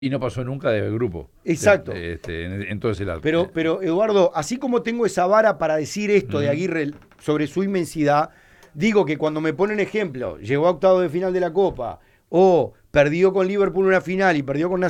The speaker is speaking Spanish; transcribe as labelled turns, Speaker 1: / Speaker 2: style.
Speaker 1: Y no pasó nunca de grupo.
Speaker 2: Exacto.
Speaker 1: En todo ese lado.
Speaker 2: Pero, Eduardo, así como tengo esa vara para decir esto de Aguirre sobre su inmensidad, digo que cuando me ponen ejemplo, llegó a octavo de final de la Copa, o perdió con Liverpool una final y perdió con